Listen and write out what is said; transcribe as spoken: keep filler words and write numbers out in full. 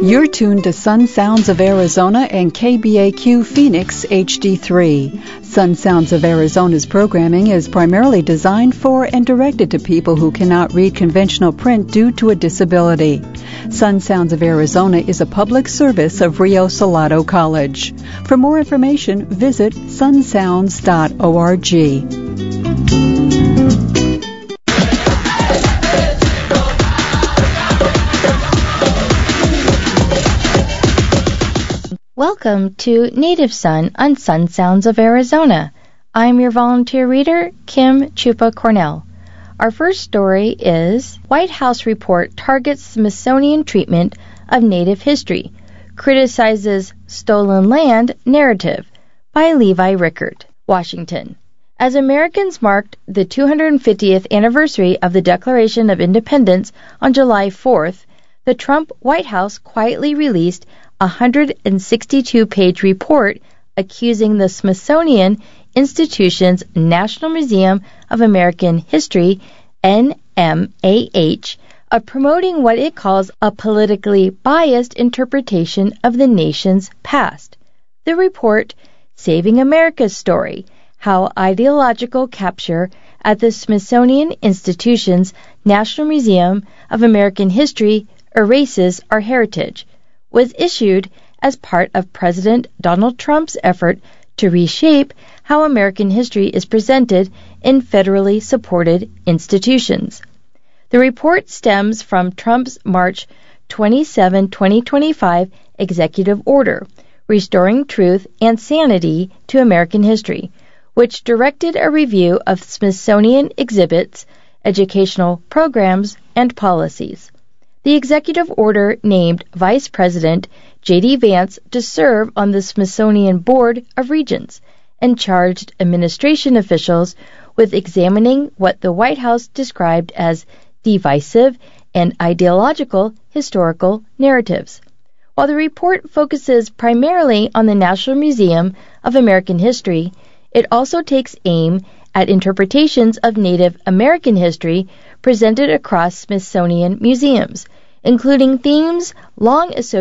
You're tuned to Sun Sounds of Arizona and K B A Q Phoenix H D three. Sun Sounds of Arizona's programming is primarily designed for and directed to people who cannot read conventional print due to a disability. Sun Sounds of Arizona is a public service of Rio Salado College. For more information, visit sun sounds dot org. Welcome to Native Sun on Sun Sounds of Arizona. I'm your volunteer reader, Kim Chupa Cornell. Our first story is White House Report Targets Smithsonian Treatment of Native History, Criticizes Stolen Land Narrative by Levi Rickert, Washington. As Americans marked the two hundred fiftieth anniversary of the Declaration of Independence on July fourth, the Trump White House quietly released a one hundred sixty-two page report accusing the Smithsonian Institution's National Museum of American History, N M A H, of promoting what it calls a politically biased interpretation of the nation's past. The report, Saving America's Story, How Ideological Capture at the Smithsonian Institution's National Museum of American History Erases Our Heritage, was issued as part of President Donald Trump's effort to reshape how American history is presented in federally supported institutions. The report stems from Trump's March twenty-seventh, twenty twenty-five executive order, Restoring Truth and Sanity to American History, which directed a review of Smithsonian exhibits, educational programs, and policies. The executive order named Vice President J D Vance to serve on the Smithsonian Board of Regents and charged administration officials with examining what the White House described as divisive and ideological historical narratives. While the report focuses primarily on the National Museum of American History, it also takes aim at interpretations of Native American history presented across Smithsonian museums, including themes long associated